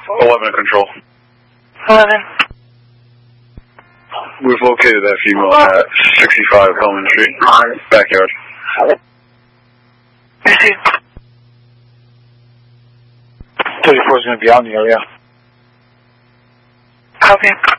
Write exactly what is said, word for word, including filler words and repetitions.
eleven control. eleven. We've located that female at sixty-five Hellman Street, backyard. Received. thirty-four is going to be out in the area. Copy.